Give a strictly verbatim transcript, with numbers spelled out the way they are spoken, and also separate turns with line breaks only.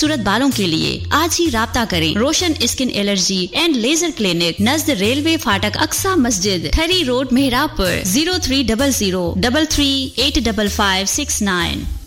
खूबसूरत बालों के लिए आज ही राब्ता करें। रोशन skin allergy and laser clinic, Najd railway फाटक, अक्सा मस्जिद, ठरी road, Mehrabpur. Zero three double zero double three eight double five six nine.